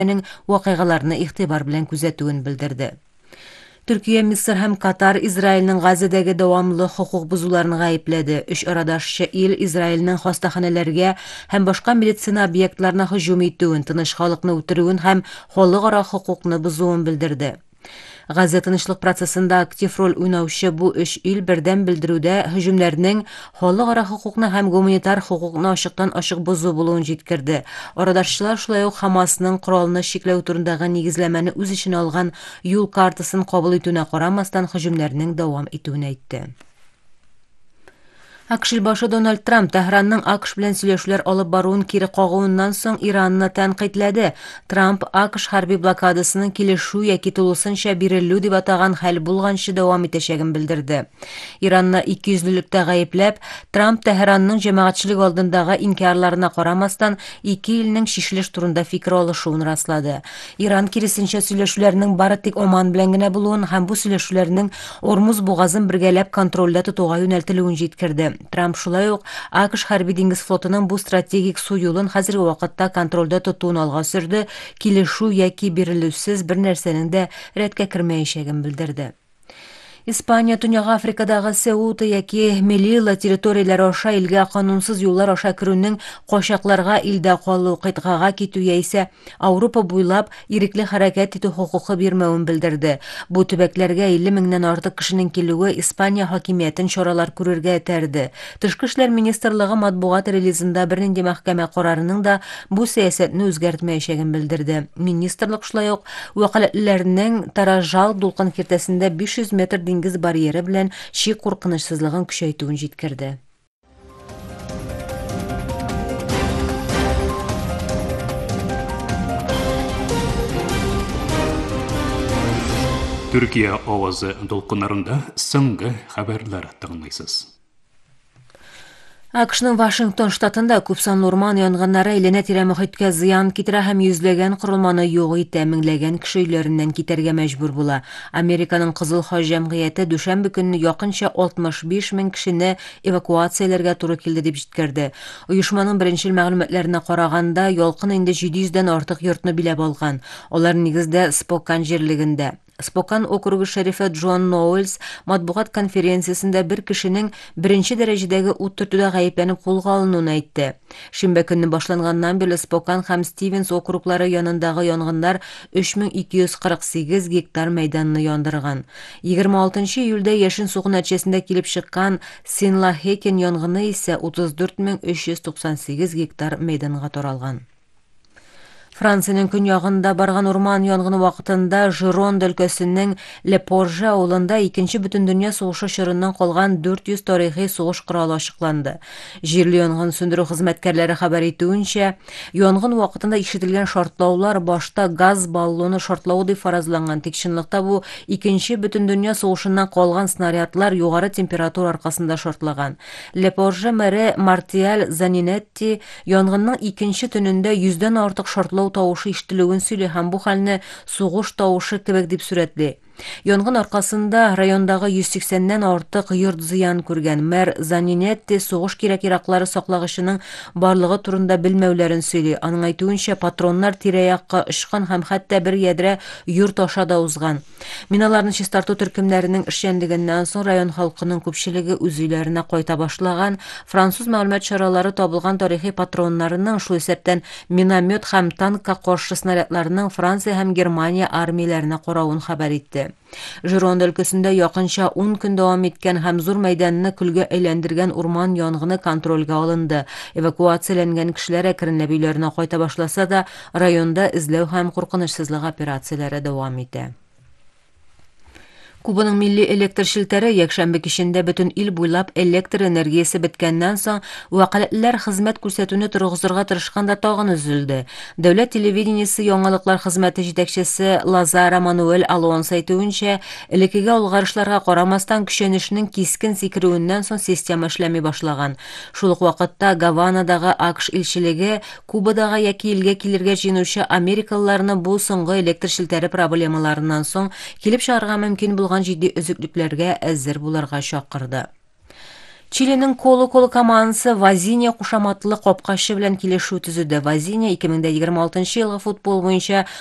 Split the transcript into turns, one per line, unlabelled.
вакыйгаларны игътибар белән күзәтүен белдерде. Türkiye, Misir һәм Катар Израильнең Газадагы дәвамлы хукук бузуларын гаепләде. Үч арадашчы ил Израильнең хастаханәләргә һәм башка медицина объектларына һөҗүм итүен, тыныч халыкны үтерүен һәм халыкара хукукны бузуын белдерде. Газа тынычлык процессында актив роль уйнаучы бу өч ил бердәм белдерүдә һөҗүмнәрнең халыкара хукукны һәм гуманитар хукукны ачыктан-ачык бузу булуын җиткерде. Арадашчылар шулай ук Хамасның коралны чикләү турындагы нигезләмәне үз иченә алган юл картасын кабул итүенә карамастан һөҗүмнәрнең дәвам итүен әйтте. АКШ башы Дональд Трамп Тәһранның АКШ белән сөйләшүләр алып баруын кире кагуыннан соң Иранны тәнкыйтьләде. Трамп АКШ хәрби блокадасының килешү яки тулысынча бирелү дип атаган хәл булганчы дәвам итәчәген белдерде. Иранны икейөзлелектә гаепләп, Трамп Тәһранның җәмәгатьчелек алдындагы инкарларына карамастан ике илнең шишлеш турында фикер алышуын раслады. Иран киресенчә сөйләшүләрнең бары тик Оман белән генә булуын һәм бу сөйләшүләрнең Ормуз бугазын бергәләп контрольдә тотуга юнәлтелүен җиткерде. Трамп шулай ук АКШ хәрби диңгез флотының бу стратегик су юлын хәзерге вакытта контрольдә тотуын алга сөрде, килешү яки бирелүсез бер нәрсәнең дә рәткә кермәячәген белдерде. Испания Төньяк Африкадагы Сеута яки Мелилла территорияләре аша илгә канунсыз юллар аша керүнең качакларга илдә калу, кыйтгага китү яисә Ауропа буйлап ирекле хәрәкәт итү хокукы бирмәвен белдерде. Бу төбәкләргә 50 меңнән артык кешенең килүе Испания хакимиятен чаралар күрергә этәрде. Тышкы эшләр министрлыгы матбугат релизында бернинди мәхкәмә карарының да бу сәясәтне үзгәртмәячәген белдерде. Министрлык шулай ук вәкаләтләрнең Таражал дулкын киртәсендә 500 метр диңгез барьеры белән чик куркынычсызлыгын көчәйтүен җиткерде.
Türkiye авазы дулкыннарында соңгы хәбәрләр тыңлыйсыз.
АКШның Вашингтон штатында күпсанлы урман янгыннары әйләнә-тирә мөхиткә зыян китерә һәм йөзләгән корылманы юк итә, меңләгән кеше өйләреннән китәргә мәҗбүр була. Американың Кызыл Хаҗ җәмгыяте дүшәмбе көнне якынча 65 мең кешене эвакуацияләргә туры килде дип җиткерде. Оешманың беренчел мәгълүматларына караганда, ялкын инде 700 дән артык йортны биләп алган. Алар нигездә Спокан җирлегендә. Спокан округы шәрифе Джон Ноуэльс матбугат конференциясендә бер кешенең беренче дәрәҗәдәге ут төртүдә гаепләнеп кулга алынуын әйтте. Шимбә көнне башланганнан бирле Спокан һәм Стивенс округлары янындагы янгыннар 3248 гектар мәйданны яндырган. 26 июльдә яшен сугу нәтиҗәсендә килеп чыккан Синлахекен янгыны исә 34398 гектар мәйданга таралган. Франциянең көньягында барган урман янгыны вакытында Жиронд өлкәсенең Лепорже авылында 2нче Бөтендөнья сугышы чорыннан калган 400 тарихи сугыш коралы ачыкланды. Җирле янгын сөндерү хезмәткәрләре хәбәр итүенчә, янгын вакытында ишетелгән шартлаулар башта газ баллоны шартлавы дип фаразланган, тик чынлыкта бу 2нче Бөтендөнья сугышыннан калган снарядлар югары температура аркасында шартлаган. Лепорже мэре Мартиаль Занинетти янгынның 2нче төнендә 100дән артык шартлау тавышы ишетелүен сөйли һәм бу хәлне сугыш тавышы кебек дип сүрәтли. Янгын аркасында райондагы 180дән артык йорт зыян күргән. Мэр Занинетти сугыш кирәк-яраклары саклагычының барлыгы турында белмәүләрен сөйли. Аның әйтүенчә, патроннар тирә-якка очкан һәм хәтта бер ядрә йорт аша да узган. Миналарны чистарту төркемнәренең эшчәнлегеннән соң район халкының күпчелеге үз өйләренә кайта башлаган. Француз мәгълүмат чаралары табылган тарихи патроннарының, шул исәптән миномет һәм танкка каршы снарядларның Франция һәм Германия армияләренә каравын хәбәр итте. Жиронд өлкәсендә якынча 10 көн дәвам иткән һәм зур мәйданны көлгә әйләндергән урман янгыны контрольгә алынды. Эвакуацияләнгән кешеләр әкренләп өйләренә кайта башласа да, районда эзләү һәм куркынычсызлык операцияләре дәвам итә. Кубаның милли электр шелтәре якшәмбе кичендә бөтен ил буйлап электр энергиясе беткәннән соң вәкаләтләр хезмәт күрсәтүне торгызырга тырышканда тагын өзелде. Дәүләт телевидениесе яңалыклар хезмәте җитәкчесе Лазара Мануэль Алонсо әйтүенчә, элеккеге алгарышларга карамастан көчәнешнең кискен сикерүеннән соң система эшләми башлаган. Шул ук вакытта Гаванадагы АКШ илчелеге Кубадагы яки илгә килергә җыенучы америкалыларны бу соңгы электр шелтәре проблемаларыннан соң килеп чыгарга мөмкин булган җитди өзеклекләргә әзер булырга чакырды. Чиленең Коло-Коло командасы Вазиния кушаматлы капкачы белән килешү төзүдә. Вазиния 2026 елгы футбол буенча